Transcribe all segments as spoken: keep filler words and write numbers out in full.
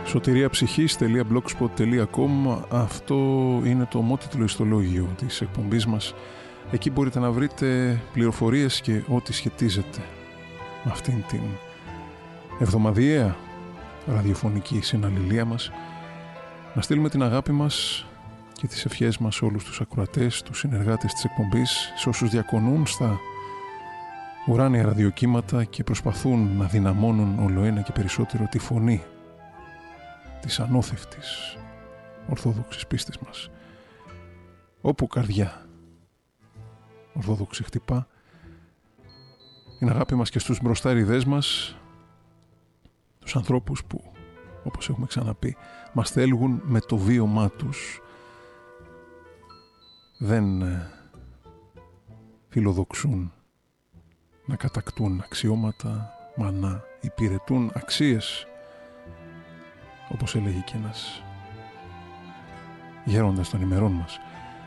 σωτηριαψυχής τελεία blogspot τελεία com. Αυτό είναι το ομότιτλο ιστολόγιο της εκπομπής μας. Εκεί μπορείτε να βρείτε πληροφορίες και ό,τι σχετίζεται με αυτήν την εβδομαδιαία ραδιοφωνική συναλληλία μας. Να στείλουμε την αγάπη μας και τις ευχές μας σε όλους τους ακροατές, τους συνεργάτες της εκπομπής, σε όσους διακονούν στα ουράνια ραδιοκύματα και προσπαθούν να δυναμώνουν ολοένα και περισσότερο τη φωνή της ανώθευτης ορθόδοξης πίστης μας. Όπου καρδιά ορθόδοξη χτυπά, την αγάπη μας και στους μπροστάριδές μας, τους ανθρώπους που, όπως έχουμε ξαναπεί, μας θέλουν με το βίωμά τους. Δεν ε, φιλοδοξούν να κατακτούν αξιώματα, μα να υπηρετούν αξίες, όπως έλεγε και ένας γέροντας των ημερών μας.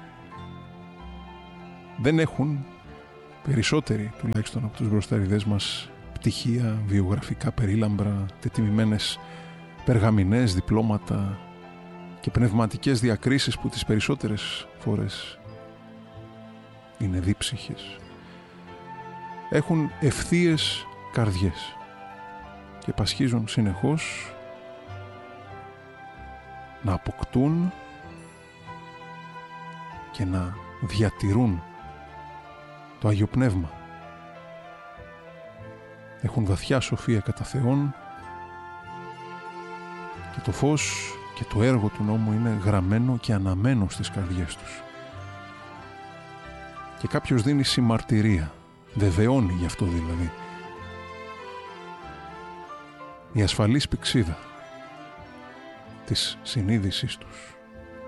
Δεν έχουν, περισσότεροι τουλάχιστον από τους μπροστάριδές μας, πτυχία, βιογραφικά περίλαμπρα, τετιμημένες περγαμηνές, διπλώματα και πνευματικές διακρίσεις που τις περισσότερες φορές είναι δίψυχες. Έχουν ευθείες καρδιές και πασχίζουν συνεχώς να αποκτούν και να διατηρούν το Άγιο Πνεύμα. Έχουν βαθιά σοφία κατά Θεόν και το φως και το έργο του νόμου είναι γραμμένο και αναμένο στις καρδιές τους. Και κάποιος δίνει συμμαρτυρία, βεβαιώνει γι' αυτό δηλαδή. Η ασφαλής πηξίδα της συνείδησής τους.